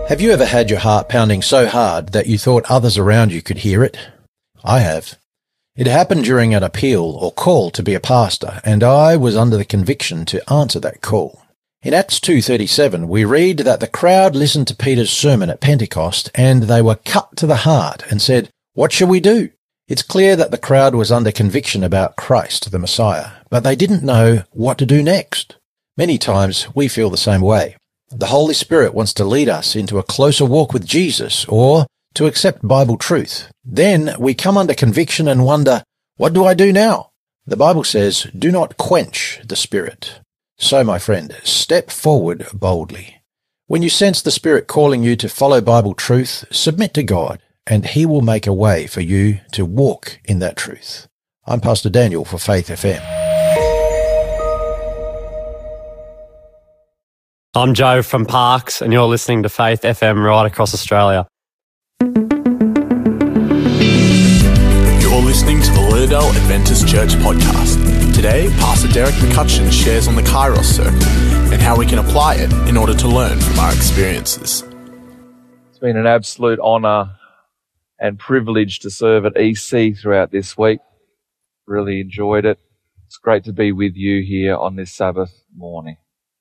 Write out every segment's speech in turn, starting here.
Have you ever had your heart pounding so hard that you thought others around you could hear it? I have. It happened during an appeal or call to be a pastor, and I was under the conviction to answer that call. In Acts 2:37, we read that the crowd listened to Peter's sermon at Pentecost, and they were cut to the heart and said, "What shall we do?" It's clear that the crowd was under conviction about Christ, the Messiah, but they didn't know what to do next. Many times we feel the same way. The Holy Spirit wants to lead us into a closer walk with Jesus or to accept Bible truth. Then we come under conviction and wonder, what do I do now? The Bible says, do not quench the Spirit. So, my friend, step forward boldly. When you sense the Spirit calling you to follow Bible truth, submit to God, and He will make a way for you to walk in that truth. I'm Pastor Daniel for Faith FM. I'm Joe from Parks, and you're listening to Faith FM right across Australia. You're listening to the Lauderdale Adventist Church podcast. Today, Pastor Derek McCutcheon shares on the Kairos Circle and how we can apply it in order to learn from our experiences. It's been an absolute honour and privilege to serve at EC throughout this week. Really enjoyed it. It's great to be with you here on this Sabbath morning.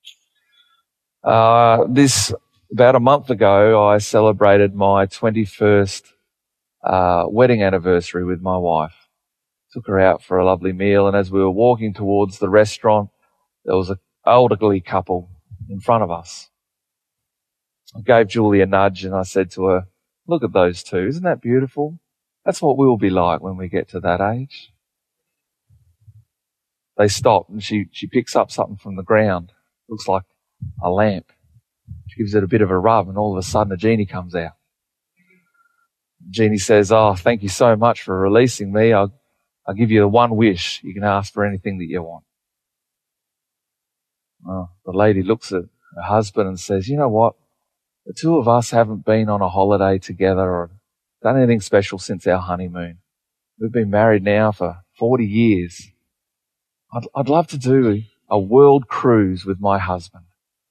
About a month ago, I celebrated my 21st wedding anniversary with my wife. Took her out for a lovely meal, and as we were walking towards the restaurant, there was an elderly couple in front of us. I gave Julie a nudge and I said to her, "Look at those two. Isn't that beautiful? That's what we'll be like when we get to that age." They stopped and she picks up something from the ground. Looks like a lamp. She gives it a bit of a rub, and all of a sudden a genie comes out. The genie says, "Oh, thank you so much for releasing me. I'll give you the one wish. You can ask for anything that you want." Oh, the lady looks at her husband and says, "You know what? The two of us haven't been on a holiday together or done anything special since our honeymoon. We've been married now for 40 years. I'd love to do a world cruise with my husband.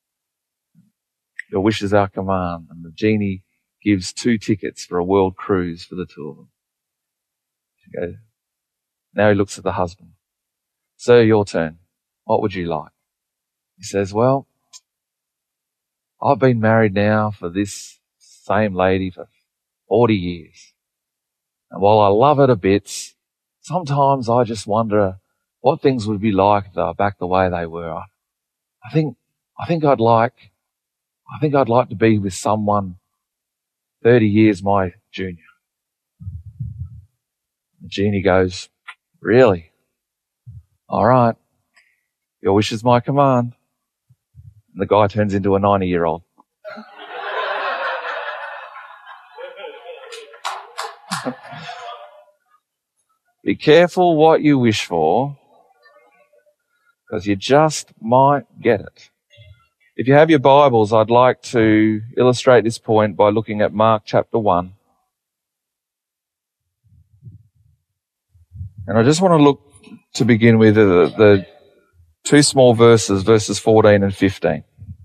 Your wish is our command." And the genie gives 2 tickets for a world cruise for the two of them. She goes, now he looks at the husband. "Sir, your turn. What would you like?" He says, "Well, I've been married now for this same lady for 40 years. And while I love her to bits, sometimes I just wonder what things would be like if they were back the way they were. I think I'd like to be with someone 30 years my junior." The genie goes, "Really? All right. Your wish is my command." And the guy turns into a 90-year-old. Be careful what you wish for, because you just might get it. If you have your Bibles, I'd like to illustrate this point by looking at Mark chapter 1. And I just want to look to begin with the 2 small verses 14 and 15.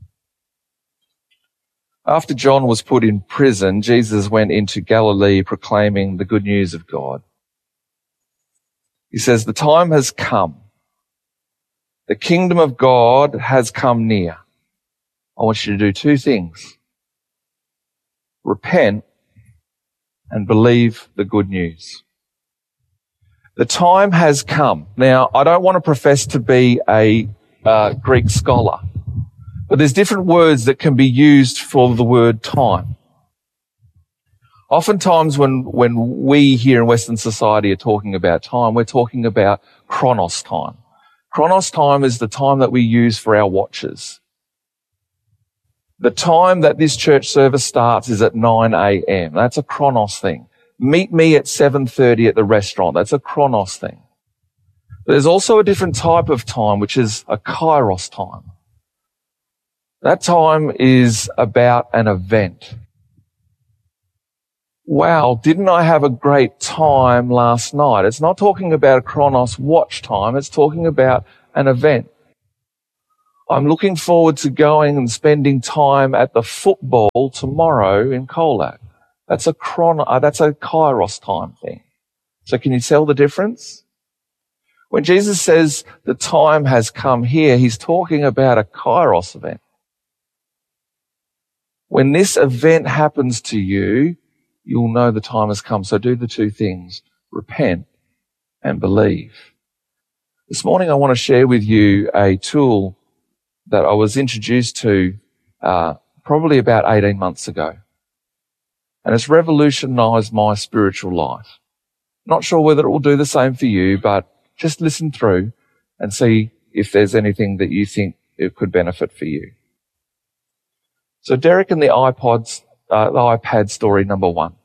After John was put in prison, Jesus went into Galilee proclaiming the good news of God. He says, "The time has come. The kingdom of God has come near." I want you to do 2 things. Repent and believe the good news. The time has come. Now, I don't want to profess to be a Greek scholar, but there's different words that can be used for the word time. Oftentimes when we here in Western society are talking about time, we're talking about chronos time. Chronos time is the time that we use for our watches. The time that this church service starts is at 9 a.m. That's a chronos thing. Meet me at 7:30 at the restaurant. That's a chronos thing. But there's also a different type of time, which is a kairos time. That time is about an event. Wow, didn't I have a great time last night? It's not talking about a chronos watch time. It's talking about an event. I'm looking forward to going and spending time at the football tomorrow in Colac. That's a Kairos time thing. So can you tell the difference? When Jesus says the time has come here, he's talking about a Kairos event. When this event happens to you, you'll know the time has come. So do the two things, repent and believe. This morning I want to share with you a tool that I was introduced to probably about 18 months ago. And it's revolutionized my spiritual life. Not sure whether it will do the same for you, but just listen through and see if there's anything that you think it could benefit for you. So Derek and the iPad story number 1.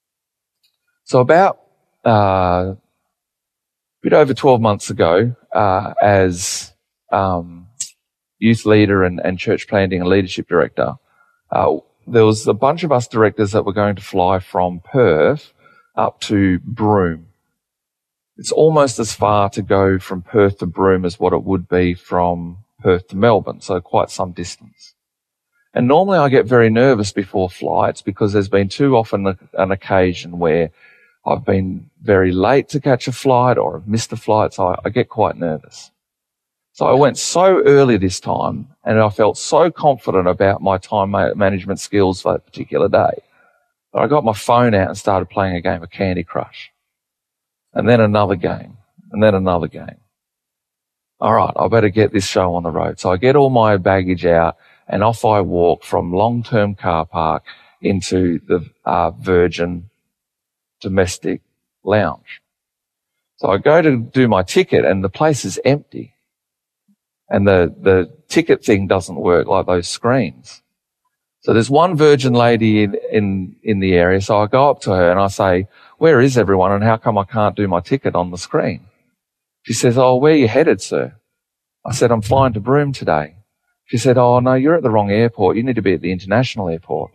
So about a bit over 12 months ago, as youth leader and church planting and leadership director, there was a bunch of us directors that were going to fly from Perth up to Broome. It's almost as far to go from Perth to Broome as what it would be from Perth to Melbourne, so quite some distance. And normally I get very nervous before flights because there's been too often an occasion where I've been very late to catch a flight or I've missed a flight, so I get quite nervous. So I went so early this time and I felt so confident about my time management skills for that particular day that I got my phone out and started playing a game of Candy Crush. And then another game, and then another game. All right, I better get this show on the road. So I get all my baggage out and off I walk from long-term car park into the Virgin domestic lounge. So I go to do my ticket and the place is empty. And the ticket thing doesn't work like those screens. So there's one Virgin lady in the area. So I go up to her and I say, "Where is everyone and how come I can't do my ticket on the screen?" She says, "Oh, where are you headed, sir?" I said, "I'm flying to Broome today." She said, "Oh, no, you're at the wrong airport. You need to be at the international airport."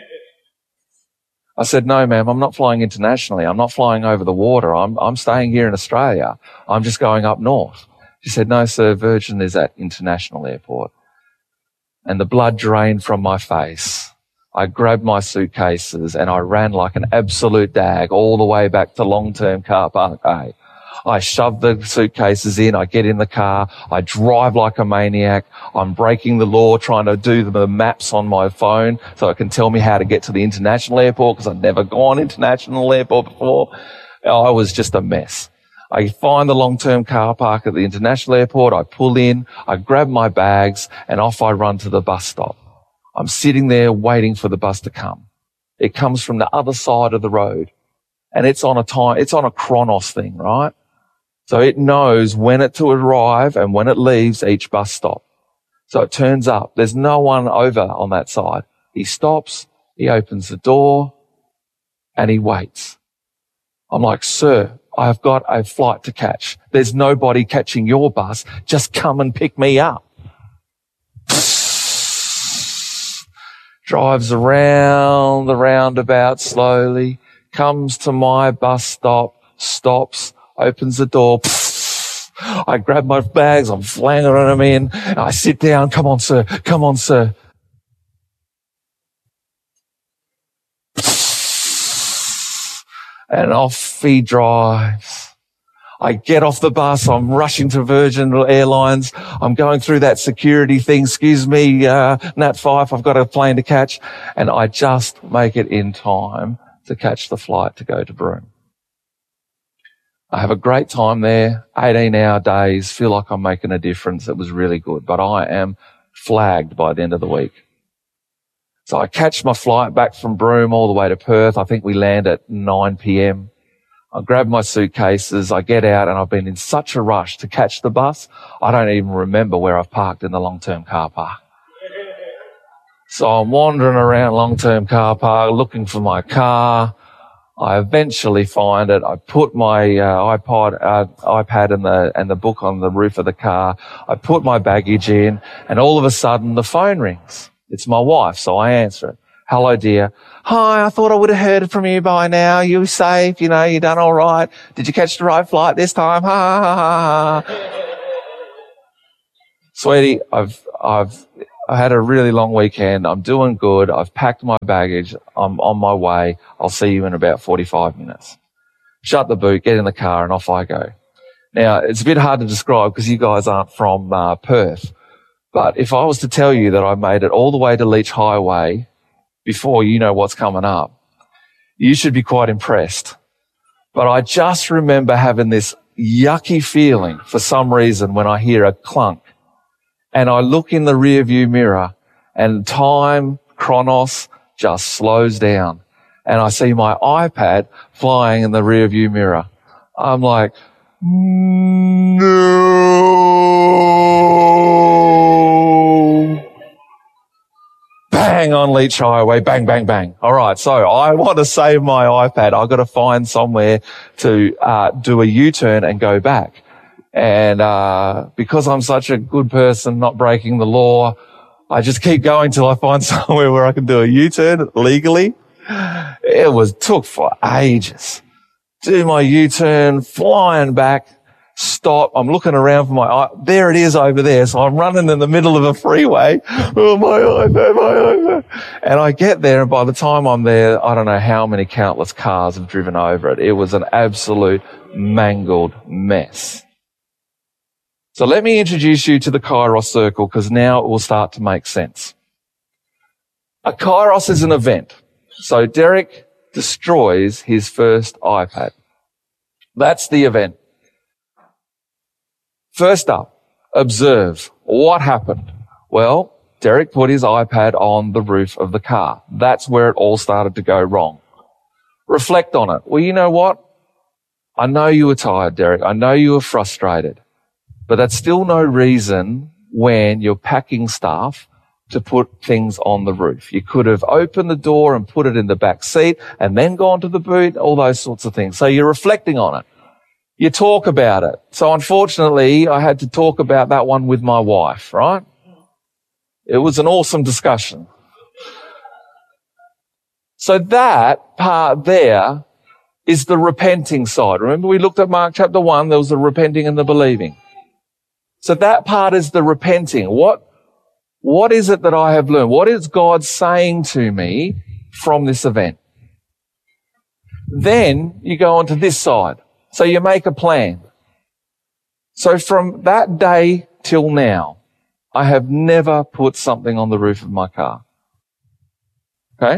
I said, "No, ma'am, I'm not flying internationally. I'm not flying over the water. I'm staying here in Australia. I'm just going up north." She said, "No, sir, Virgin is at international airport." And the blood drained from my face. I grabbed my suitcases and I ran like an absolute dag all the way back to long-term car park A. I shoved the suitcases in, I get in the car, I drive like a maniac, I'm breaking the law trying to do the maps on my phone so it can tell me how to get to the international airport because I'd never gone international airport before. I was just a mess. I find the long-term car park at the international airport, I pull in, I grab my bags and off I run to the bus stop. I'm sitting there waiting for the bus to come. It comes from the other side of the road and it's on a Chronos thing, right? So it knows when it to arrive and when it leaves each bus stop. So it turns up. There's no one over on that side. He stops, he opens the door and he waits. I'm like, "Sir, I've got a flight to catch. There's nobody catching your bus. Just come and pick me up." Drives around the roundabout slowly, comes to my bus stop, stops, opens the door. I grab my bags, I'm flinging them in. I sit down. "Come on, sir. Come on, sir." And off he drives. I get off the bus. I'm rushing to Virgin Airlines. I'm going through that security thing. "Excuse me, Nat Fife, I've got a plane to catch." And I just make it in time to catch the flight to go to Broome. I have a great time there, 18-hour days, feel like I'm making a difference. It was really good, but I am flagged by the end of the week. So I catch my flight back from Broome all the way to Perth. I think we land at 9 p.m. I grab my suitcases, I get out, and I've been in such a rush to catch the bus, I don't even remember where I've parked in the long-term car park. So I'm wandering around long-term car park looking for my car. I eventually find it. I put my iPad and the book on the roof of the car. I put my baggage in, and all of a sudden the phone rings. It's my wife, so I answer it. "Hello, dear." "Hi, I thought I would have heard from you by now. You safe? You done all right? Did you catch the right flight this time? Ha ha ha ha." "Sweetie, I had a really long weekend. I'm doing good. I've packed my baggage. I'm on my way. I'll see you in about 45 minutes. Shut the boot, get in the car, and off I go. Now, it's a bit hard to describe because you guys aren't from Perth. But if I was to tell you that I made it all the way to Leach Highway before you know what's coming up, you should be quite impressed. But I just remember having this yucky feeling for some reason when I hear a clunk. And I look in the rear view mirror and time, Chronos, just slows down. And I see my iPad flying in the rear view mirror. I'm like, no. Bang on Leach Highway, bang, bang, bang. All right, so I want to save my iPad. I've got to find somewhere to do a U-turn and go back. And because I'm such a good person, not breaking the law, I just keep going till I find somewhere where I can do a U-turn legally. It took for ages. Do my U-turn, flying back, stop. I'm looking around for there it is over there. So I'm running in the middle of a freeway. Oh, my iPad. And I get there, and by the time I'm there, I don't know how many countless cars have driven over it. It was an absolute mangled mess. So let me introduce you to the Kairos circle, because now it will start to make sense. A Kairos is an event. So Derek destroys his first iPad. That's the event. First up, observe. What happened? Well, Derek put his iPad on the roof of the car. That's where it all started to go wrong. Reflect on it. Well, you know what? I know you were tired, Derek. I know you were frustrated. But that's still no reason when you're packing stuff to put things on the roof. You could have opened the door and put it in the back seat and then gone to the boot, all those sorts of things. So you're reflecting on it. You talk about it. So unfortunately, I had to talk about that one with my wife, right? It was an awesome discussion. So that part there is the repenting side. Remember we looked at Mark chapter 1, there was the repenting and the believing. So that part is the repenting. What is it that I have learned? What is God saying to me from this event? Then you go on to this side. So you make a plan. So from that day till now, I have never put something on the roof of my car. Okay?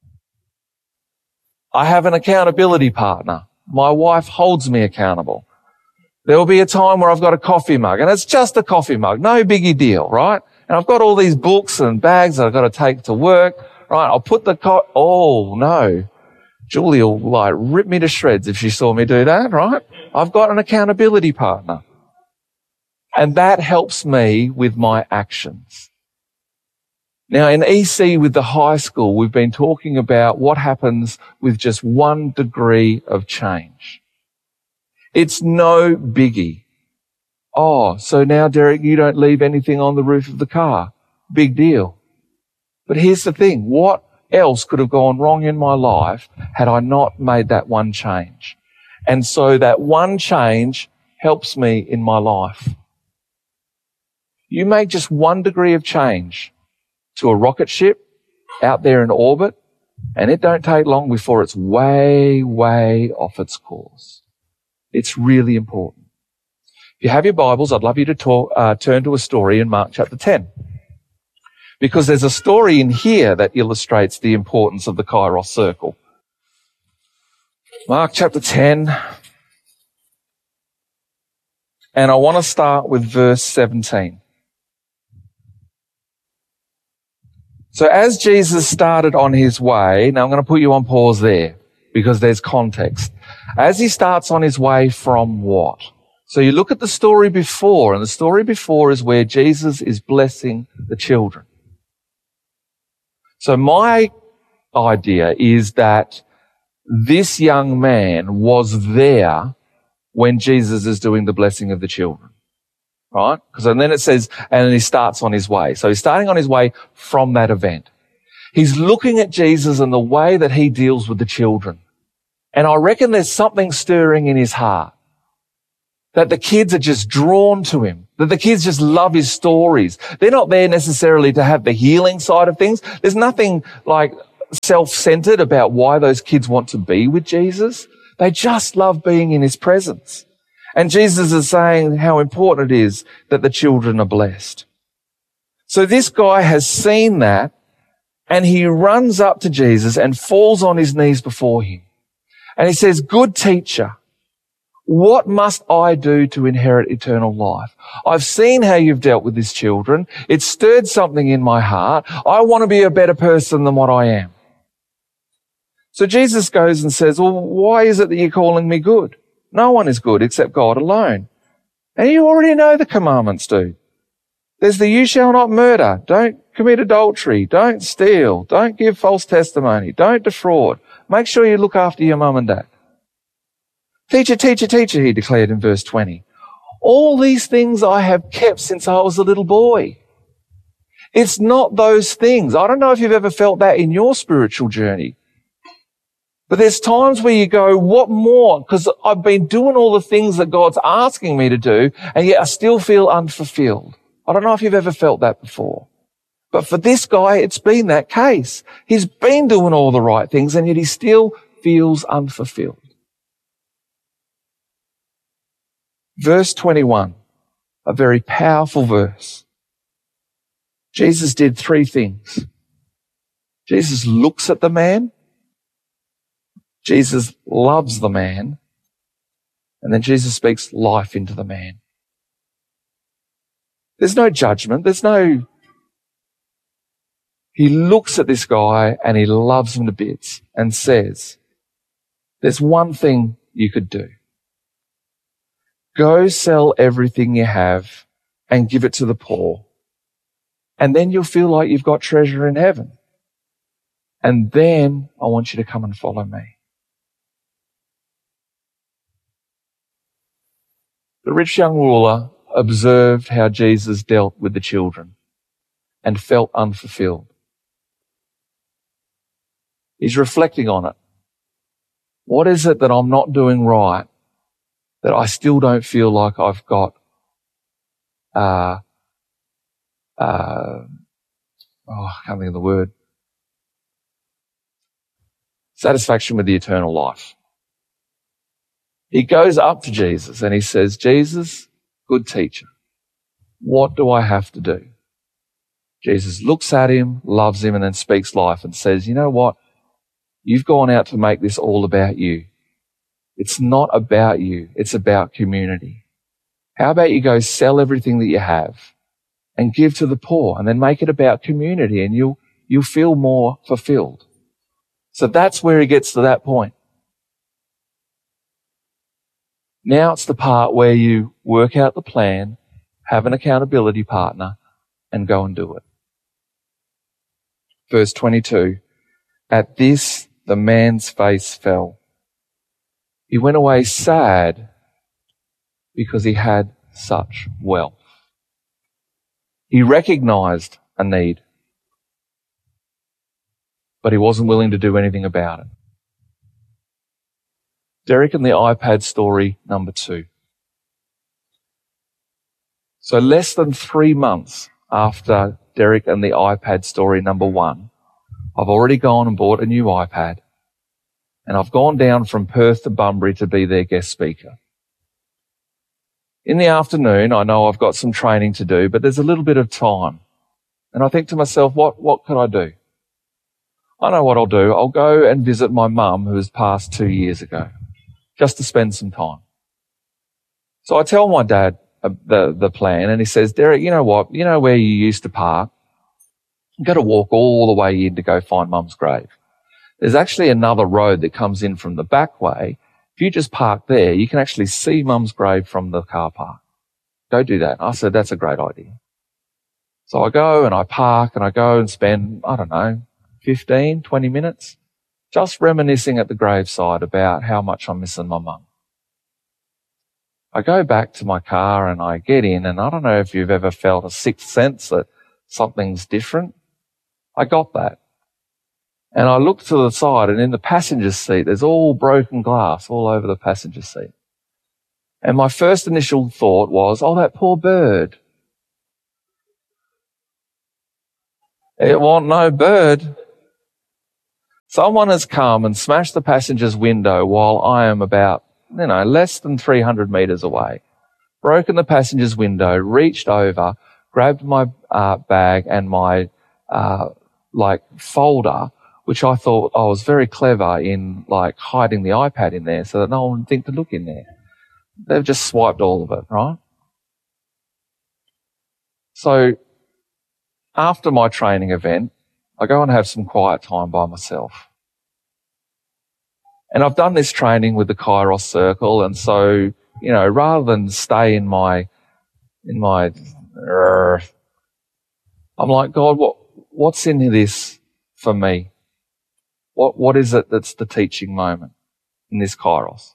I have an accountability partner. My wife holds me accountable. There will be a time where I've got a coffee mug, and it's just a coffee mug. No biggie deal, right? And I've got all these books and bags that I've got to take to work, right? I'll put oh, no. Julie will rip me to shreds if she saw me do that, right? I've got an accountability partner. And that helps me with my actions. Now, in EC with the high school, we've been talking about what happens with just 1 degree of change. It's no biggie. Oh, so now, Derek, you don't leave anything on the roof of the car. Big deal. But here's the thing. What else could have gone wrong in my life had I not made that one change? And so that one change helps me in my life. You make just 1 degree of change to a rocket ship out there in orbit, and it don't take long before it's way, way off its course. It's really important. If you have your Bibles, I'd love you to turn to a story in Mark chapter 10. Because there's a story in here that illustrates the importance of the Kairos circle. Mark chapter 10. And I want to start with verse 17. So as Jesus started on his way, now I'm going to put you on pause there because there's context. As he starts on his way from what? So you look at the story before, and the story before is where Jesus is blessing the children. So my idea is that this young man was there when Jesus is doing the blessing of the children. Right? Because and then it says, and he starts on his way. So he's starting on his way from that event. He's looking at Jesus and the way that he deals with the children. And I reckon there's something stirring in his heart that the kids are just drawn to him, that the kids just love his stories. They're not there necessarily to have the healing side of things. There's nothing like self-centered about why those kids want to be with Jesus. They just love being in his presence. And Jesus is saying how important it is that the children are blessed. So this guy has seen that, and he runs up to Jesus and falls on his knees before him. And he says, "Good teacher, what must I do to inherit eternal life? I've seen how you've dealt with these children. It's stirred something in my heart. I want to be a better person than what I am." So Jesus goes and says, "Well, why is it that you're calling me good? No one is good except God alone. And you already know the commandments, dude. There's the you shall not murder, don't commit adultery, don't steal, don't give false testimony, don't defraud. Make sure you look after your mum and dad." "Teacher, teacher, teacher," he declared in verse 20. "All these things I have kept since I was a little boy." It's not those things. I don't know if you've ever felt that in your spiritual journey. But there's times where you go, what more? Because I've been doing all the things that God's asking me to do, and yet I still feel unfulfilled. I don't know if you've ever felt that before. But for this guy, it's been that case. He's been doing all the right things, and yet he still feels unfulfilled. Verse 21, a very powerful verse. Jesus did three things. Jesus looks at the man. Jesus loves the man. And then Jesus speaks life into the man. There's no judgment. He looks at this guy and he loves him to bits and says, "There's one thing you could do. Go sell everything you have and give it to the poor. And then you'll feel like you've got treasure in heaven. And then I want you to come and follow me." The rich young ruler observed how Jesus dealt with the children and felt unfulfilled. He's reflecting on it. What is it that I'm not doing right that I still don't feel like I've got I can't think of the word. Satisfaction with the eternal life. He goes up to Jesus and he says, "Jesus, good teacher, what do I have to do?" Jesus looks at him, loves him, and then speaks life and says, "You know what? You've gone out to make this all about you. It's not about you. It's about community. How about you go sell everything that you have and give to the poor, and then make it about community, and you'll feel more fulfilled." So that's where he gets to that point. Now it's the part where you work out the plan, have an accountability partner, and go and do it. Verse 22, at this the man's face fell. He went away sad because he had such wealth. He recognized a need, but he wasn't willing to do anything about it. Derek and the iPad story number 2. So less than 3 months after Derek and the iPad story number 1, I've already gone and bought a new iPad, and I've gone down from Perth to Bunbury to be their guest speaker. In the afternoon, I know I've got some training to do, but there's a little bit of time. And I think to myself, what could I do? I know what I'll do. I'll go and visit my mum, who has passed 2 years ago, just to spend some time. So I tell my dad the plan, and he says, Derek, you know what? You know where you used to park? You've got to walk all the way in to go find Mum's grave. There's actually another road that comes in from the back way. If you just park there, you can actually see Mum's grave from the car park. Go do that. I said, that's a great idea. So I go and I park and I go and spend, 15, 20 minutes just reminiscing at the graveside about how much I'm missing my mum. I go back to my car and I get in, and I don't know if you've ever felt a sixth sense that something's different. I got that. And I look to the side, and in the passenger seat, there's all broken glass all over the passenger seat. And my first initial thought was, oh, that poor bird. It wasn't no bird. Someone has come and smashed the passenger's window while I am about, less than 300 metres away. Broken the passenger's window, reached over, grabbed my bag and my folder, which I thought I was very clever in hiding the iPad in there so that no one would think to look in there. They've just swiped all of it, right? So after my training event, I go and have some quiet time by myself. And I've done this training with the Kairos Circle, and so, rather than stay in my I'm like, God, what's in this for me? What is it that's the teaching moment in this Kairos?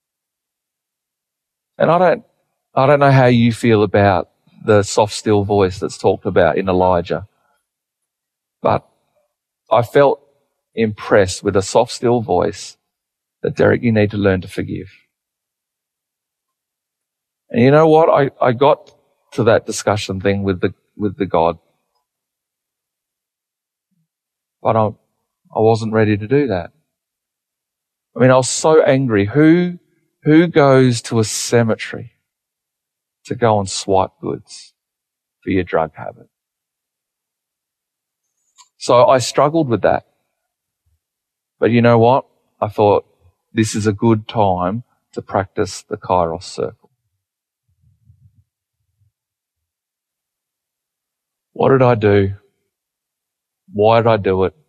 And I don't know how you feel about the soft, still voice that's talked about in Elijah, but I felt impressed with a soft, still voice that, Derek, you need to learn to forgive. And you know what? I got to that discussion thing with the God, but I wasn't ready to do that. I mean, I was so angry. Who goes to a cemetery to go and swipe goods for your drug habit? So I struggled with that. But you know what? I thought this is a good time to practice the Kairos Circle. What did I do? Why did I do it?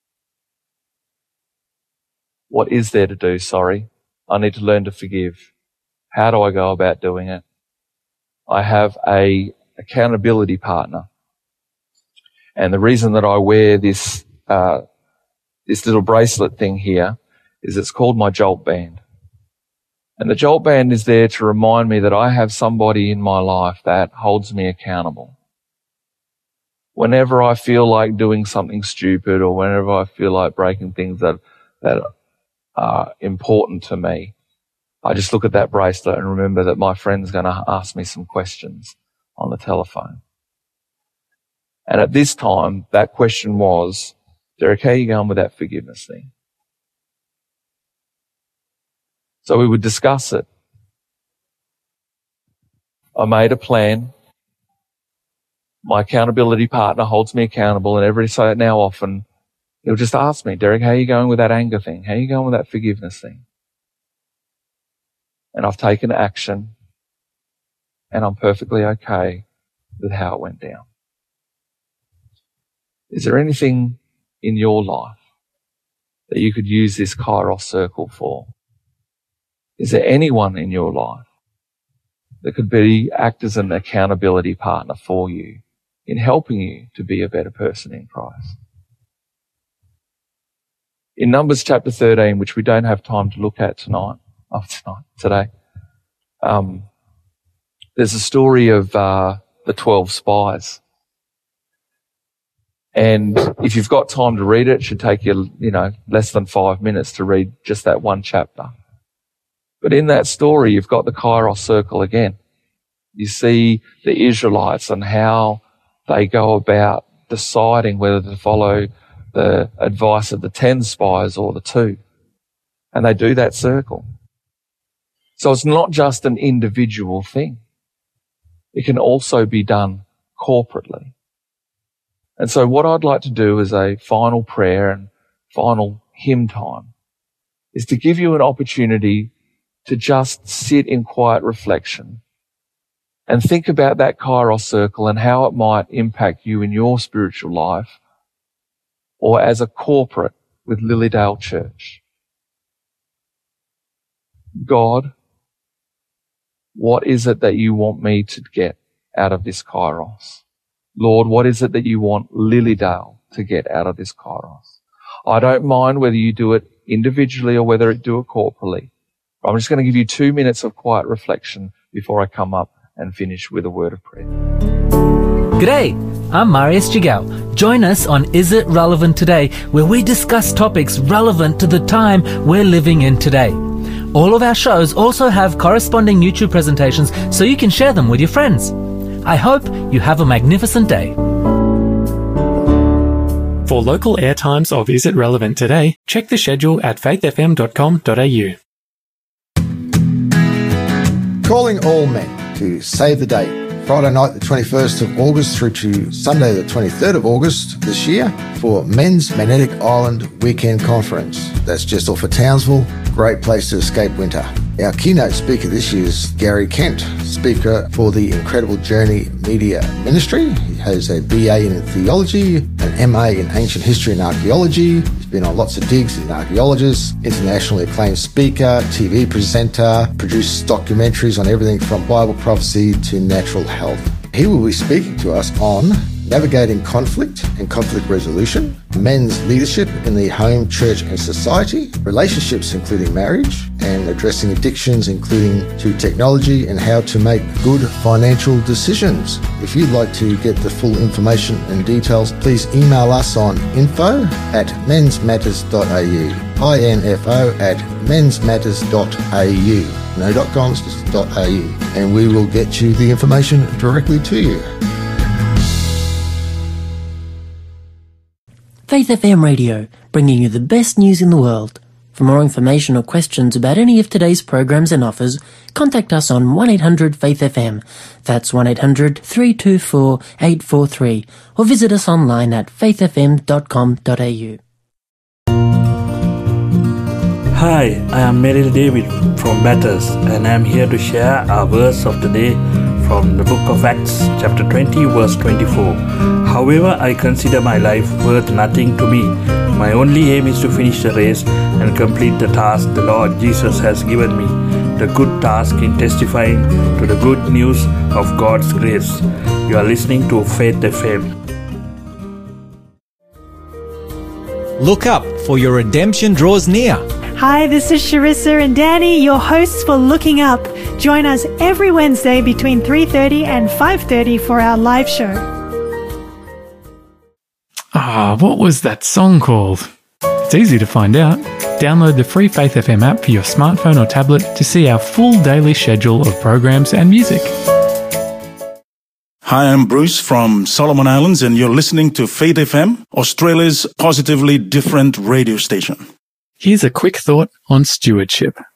What is there to do? I need to learn to forgive. How do I go about doing it? I have a accountability partner. And the reason that I wear this little bracelet thing here is it's called my Jolt Band. And the Jolt Band is there to remind me that I have somebody in my life that holds me accountable. Whenever I feel like doing something stupid or whenever I feel like breaking things that are important to me, I just look at that bracelet and remember that my friend's going to ask me some questions on the telephone. And at this time, that question was, Derek, how are you going with that forgiveness thing? So we would discuss it. I made a plan. My accountability partner holds me accountable, and every so now often, he'll just ask me, Derek, how are you going with that anger thing? How are you going with that forgiveness thing? And I've taken action, and I'm perfectly okay with how it went down. Is there anything in your life that you could use this Kairos Circle for? Is there anyone in your life that could act as an accountability partner for you in helping you to be a better person in Christ? In Numbers chapter 13, which we don't have time to look at today, there's a story of the 12 spies. And if you've got time to read it, it should take you, less than 5 minutes to read just that one chapter. But in that story, you've got the Kairos Circle again. You see the Israelites and how they go about deciding whether to follow the advice of the 10 spies or the 2. And they do that circle. So it's not just an individual thing. It can also be done corporately. And so what I'd like to do as a final prayer and final hymn time is to give you an opportunity to just sit in quiet reflection and think about that Kairos Circle and how it might impact you in your spiritual life or as a corporate with Lilydale Church. God, what is it that you want me to get out of this Kairos? Lord, what is it that you want Lilydale to get out of this Kairos? I don't mind whether you do it individually or whether you do it corporately. I'm just going to give you 2 minutes of quiet reflection before I come up and finish with a word of prayer. G'day, I'm Marius Jigao. Join us on Is It Relevant Today, where we discuss topics relevant to the time we're living in today. All of our shows also have corresponding YouTube presentations so you can share them with your friends. I hope you have a magnificent day. For local airtimes of Is It Relevant Today, check the schedule at faithfm.com.au. Calling all men to save the date. Friday night the 21st of August through to Sunday the 23rd of August this year for Men's Magnetic Island Weekend Conference. That's just off of Townsville. Great place to escape winter. Our keynote speaker this year is Gary Kent, speaker for the Incredible Journey Media Ministry. He has a BA in theology, an MA in ancient history and archaeology. He's been on lots of digs as an archaeologist, internationally acclaimed speaker, TV presenter, produced documentaries on everything from Bible prophecy to natural health. He will be speaking to us on navigating conflict and conflict resolution, men's leadership in the home, church and society, relationships including marriage, and addressing addictions including to technology and how to make good financial decisions. If you'd like to get the full information and details, please email us on info@mensmatters.au, info@mensmatters.au. No .coms, just .au. And we will get you the information directly to you. Faith FM Radio, bringing you the best news in the world. For more information or questions about any of today's programs and offers, contact us on 1-800-FAITH-FM. That's 1-800-324-843. Or visit us online at faithfm.com.au. Hi, I am Meryl David from Batters, and I am here to share our verse of the day from the book of Acts, chapter 20, verse 24. However, I consider my life worth nothing to me. My only aim is to finish the race and complete the task the Lord Jesus has given me, the good task in testifying to the good news of God's grace. You are listening to Faith FM. Look up, for your redemption draws near. Hi, this is Sharissa and Danny, your hosts for Looking Up. Join us every Wednesday between 3:30 and 5:30 for our live show. What was that song called? It's easy to find out. Download the free Faith FM app for your smartphone or tablet to see our full daily schedule of programs and music. Hi, I'm Bruce from Solomon Islands, and you're listening to Faith FM, Australia's positively different radio station. Here's a quick thought on stewardship.